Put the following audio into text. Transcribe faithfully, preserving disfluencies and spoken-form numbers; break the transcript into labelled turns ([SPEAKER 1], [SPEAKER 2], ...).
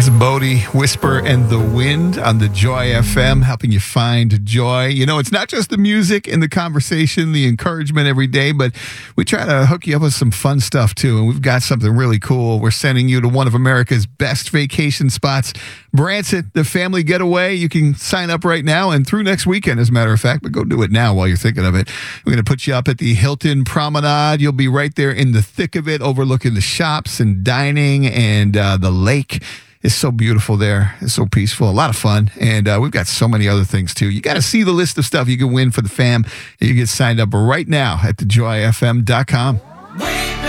[SPEAKER 1] That's Bodie, Whisper, and the Wind on the Joy F M, helping you find joy. You know, it's not just the music and the conversation, the encouragement every day, but we try to hook you up with some fun stuff too. And we've got something really cool. We're sending you to one of America's best vacation spots, Branson, the family getaway. You can sign up right now and through next weekend, as a matter of fact, but go do it now while you're thinking of it. We're going to put you up at the Hilton Promenade. You'll be right there in the thick of it, overlooking the shops and dining and uh, the lake. It's so beautiful there. It's so peaceful. A lot of fun. And uh, we've got so many other things, too. You got to see the list of stuff you can win for the fam. You get signed up right now at the joy f m dot com.